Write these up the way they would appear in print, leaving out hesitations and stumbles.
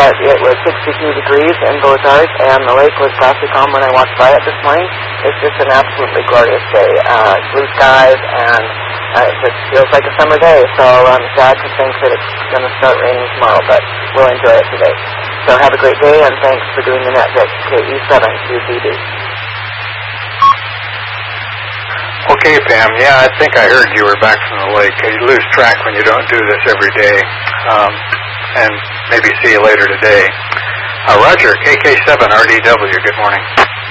it was 62 degrees in Beau-Tard, and the lake was glassy calm when I walked by it this morning. It's just an absolutely glorious day. Blue skies, and it just feels like a summer day. So I'm sad to think that it's going to start raining tomorrow, but we'll enjoy it today. So have a great day, and thanks for doing the NetVic KE7QCD. Okay, Pam. Yeah, I think I heard you were back from the lake. You lose track when you don't do this every day. And maybe see you later today. Roger, KK7RDW, good morning.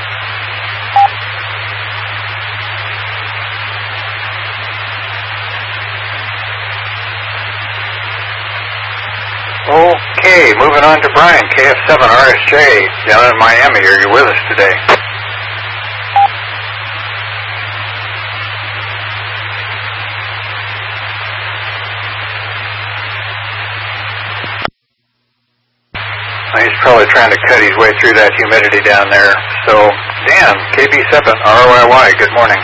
Okay, moving on to Brian, KF7RSJ, down in Miami. Are you with us today? He's probably trying to cut his way through that humidity down there. So, Dan, KB7RYY, good morning.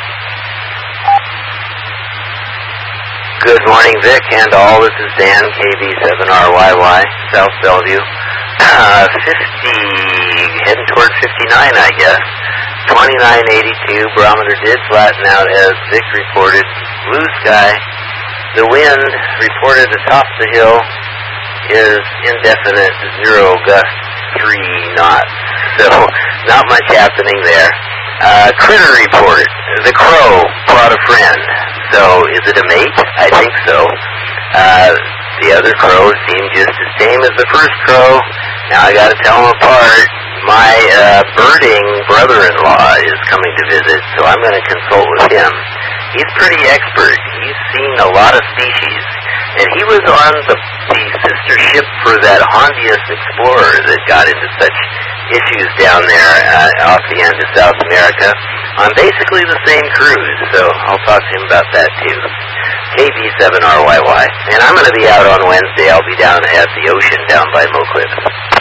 Good morning, Vic, and all. This is Dan, KB7RYY, South Bellevue. 50, heading toward 59, I guess. 2982, barometer did flatten out as Vic reported. Blue sky. The wind reported atop the hill is indefinite, 0 gust 3 knots. So, not much happening there. Critter report. The crow brought a friend. So, is it a mate? I think so. The other crows seem just the same as the first crow. Now I gotta tell them apart. My birding brother-in-law is coming to visit, so I'm gonna consult with him. He's pretty expert. He's seen a lot of species. And he was on the sister ship for that Hondius Explorer that got into such issues down there off the end of South America on basically the same cruise. So I'll talk to him about that too. KB7RYY. And I'm going to be out on Wednesday. I'll be down at the ocean down by Mo Cliffs.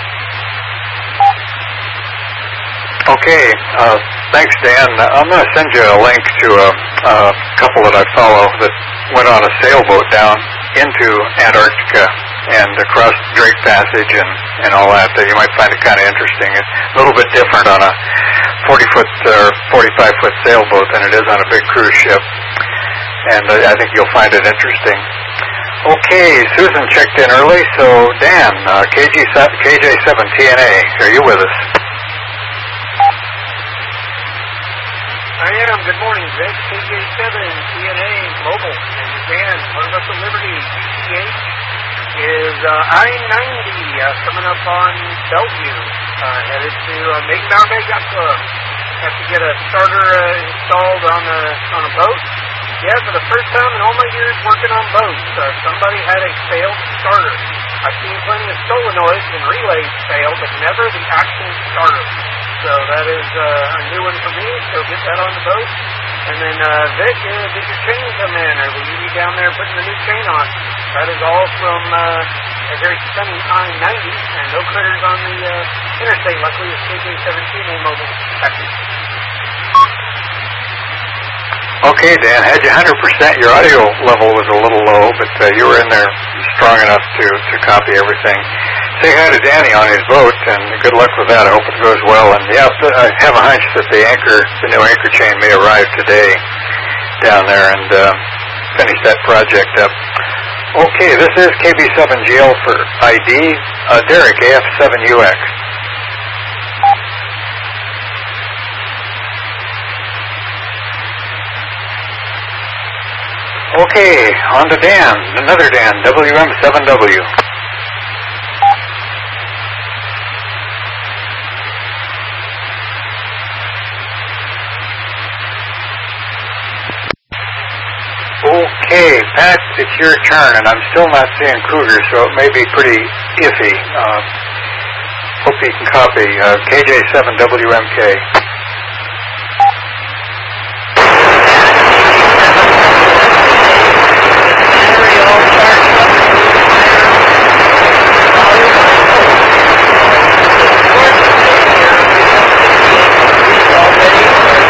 Okay, thanks, Dan. I'm going to send you a link to a couple that I follow that went on a sailboat down into Antarctica and across Drake Passage and all that. You might find it kind of interesting. It's a little bit different on a 40-foot or 45-foot sailboat than it is on a big cruise ship. And I think you'll find it interesting. Okay, Susan checked in early, so Dan, KJ7TNA, are you with us? I am. Good morning, Vic. KJ7TNA Mobile. And Dan, what about the Liberty? GTH is I-90 coming up on Bellevue, headed to Maidenbower Bay Yacht Club. Have to get a starter installed on a boat. Yeah, for the first time in all my years working on boats, somebody had a failed starter. I've seen plenty of solenoids and relays fail, but never the actual starter. So that is a new one for me, so get that on the boat. And then, Vic, did your chain come in, or will you be down there putting the new chain on? That is all from a very sunny I-90, and no critters on the interstate. Luckily, it's KJ17 mobile. Back to you. Okay, Dan, had you 100%, your audio level was a little low, but you were in there strong enough to copy everything. Say hi to Danny on his boat, and good luck with that. I hope it goes well. And yeah, I have a hunch that the new anchor chain may arrive today down there and finish that project up. Okay, this is KB7GL for ID. Derek, AF7UX. Okay, on to Dan, another Dan, WM7W. Okay, Pat, it's your turn, and I'm still not seeing cougars, so it may be pretty iffy. Hope you can copy. KJ7WMK.